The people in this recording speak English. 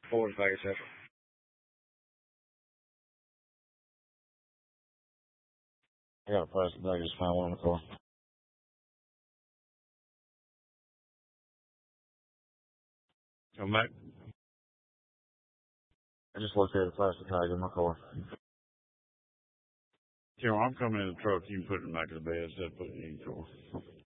Forward bag, etc. I got a plastic bag. I just found one in the car. Come back. I just located a plastic bag in my car. I'm coming in the truck. You can put it in the back of the bed instead of putting it in the car.